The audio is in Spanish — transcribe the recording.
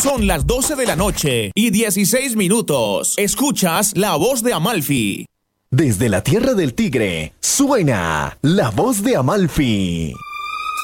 Son las 12 de la noche y 16 minutos. Escuchas La Voz de Amalfi. Desde la tierra del tigre, suena La Voz de Amalfi.